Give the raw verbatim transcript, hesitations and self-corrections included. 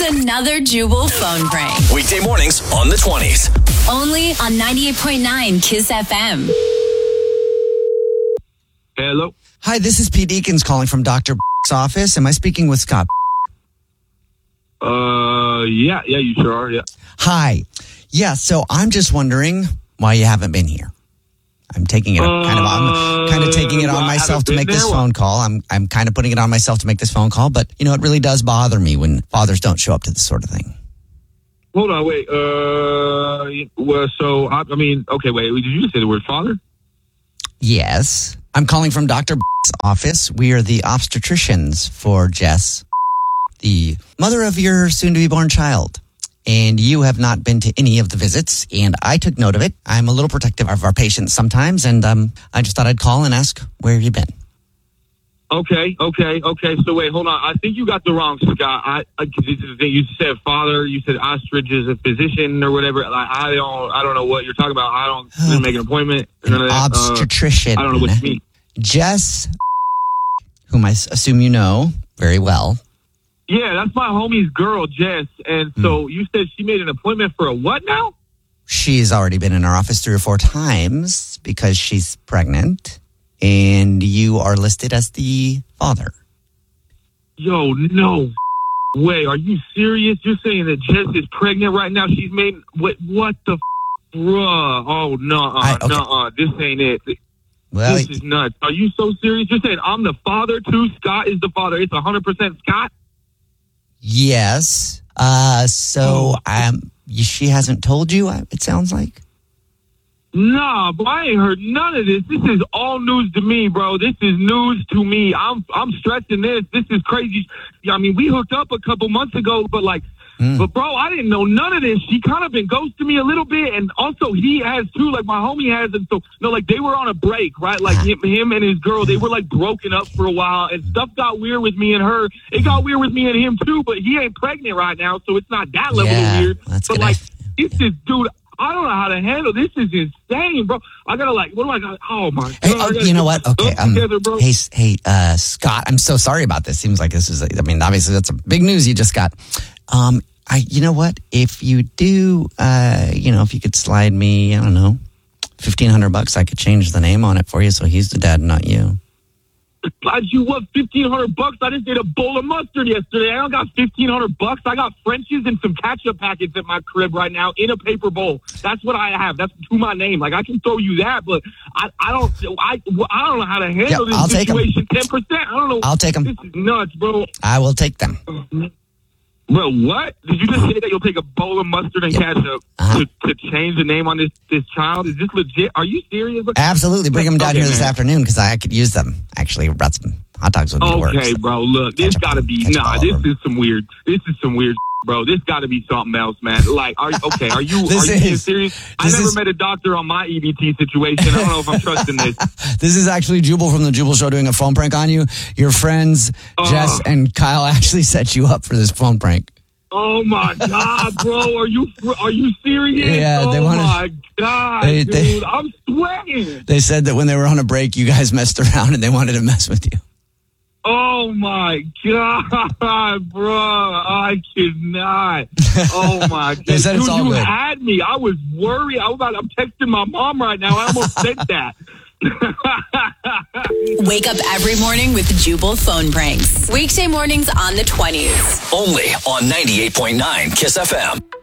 another Jubal phone prank. Weekday mornings on the twenties. Only on ninety-eight point nine Kiss F M. Hello. Hi, this is Pete Eakins calling from Doctor office. Am I speaking with Scott? Uh, yeah, yeah, you sure are, yeah. Hi. Yeah, so I'm just wondering why you haven't been here. I'm taking it uh, kind of I'm kind of taking it on myself to make this there? phone call. I'm I'm kind of putting it on myself to make this phone call, but you know, it really does bother me when fathers don't show up to this sort of thing. Hold on, wait. Uh, well, so I, I mean, okay, wait. Did you just say the word father? Yes. I'm calling from Doctor office. We are the obstetricians for Jess, the mother of your soon-to-be-born child. And you have not been to any of the visits, and I took note of it. I'm a little protective of our patients sometimes, and um, I just thought I'd call and ask, where have you been? Okay, okay, okay. So wait, hold on. I think you got the wrong Scott. I, I this is the thing. You said father. You said ostrich is a physician or whatever. Like, I don't, I don't know what you're talking about. I don't didn't make an appointment. An obstetrician. Uh, I don't know what you mean. Jess, whom I assume you know very well. Yeah, that's my homie's girl, Jess. And so mm. you said she made an appointment for a what now? She's already been in our office three or four times because she's pregnant. And you are listed as the father. Yo, no way. Are you serious? You're saying that Jess is pregnant right now? She's made... What, what the... F- bruh. Oh, no-uh. Okay. No-uh. This ain't it. Well, this is nuts. Are you so serious? You're saying I'm the father too? Scott is the father. It's one hundred percent Scott? Yes. Uh, so um, she hasn't told you, it sounds like? Nah, but I ain't heard none of this. This is all news to me, bro. This is news to me. I'm I'm stressing this. This is crazy. I mean, we hooked up a couple months ago, but like, mm. but bro, I didn't know none of this. She kind of been ghosting me a little bit, and also he has too. Like my homie has, and so you know, like they were on a break, right? Like him, him and his girl, they were like broken up for a while, and stuff got weird with me and her. It got weird with me and him too, but he ain't pregnant right now, so it's not that level yeah, of weird. That's but gonna, like, it's this dude. I don't know how to handle this. Is insane, bro. I gotta like, what do I got? Oh my god! Hey, oh, you know what? Okay, um, together, bro. hey, hey, uh, Scott. I'm so sorry about this. Seems like this is. I mean, obviously that's a big news you just got. Um, I, you know what? If you do, uh, you know, if you could slide me, I don't know, fifteen hundred bucks, I could change the name on it for you, so he's the dad, not you. Slide you what? Fifteen hundred bucks? I just did a bowl of mustard yesterday. I don't got fifteen hundred bucks. I got Frenchies and some ketchup packets at my crib right now in a paper bowl. That's what I have. That's to my name. Like I can throw you that, but I, I don't, I, I don't know how to handle yep, this I'll situation. Ten percent. I don't know. I'll take them. This is nuts, bro. I will take them. Bro, what? Did you just say that you'll take a bowl of mustard and yep. ketchup uh-huh. to, to change the name on this, this child? Is this legit? Are you serious? Absolutely. Bring them down okay, here this man. afternoon because I could use them. Actually, brought some hot dogs with me to work. Okay, bro, look. This got to be... Nah, this is some weird... This is some weird... Bro, this got to be something else, man. Like, are okay? Are you are you is, serious? I never is, met a doctor on my E B T situation. I don't know if I'm trusting this. This is actually Jubal from the Jubal Show doing a phone prank on you. Your friends uh, Jess and Kyle actually set you up for this phone prank. Oh my god, bro! Are you are you serious? Yeah, oh they wanted, my god, they, dude! They, I'm sweating. They said that when they were on a break, you guys messed around and they wanted to mess with you. Oh my god, bro! I cannot. Oh my god, they said dude, it's all you good. had me. I was worried. I was about. I'm texting my mom right now. I almost said that. Wake up every morning with Jubal phone pranks. Weekday mornings on the twenties. Only on ninety-eight point nine Kiss F M.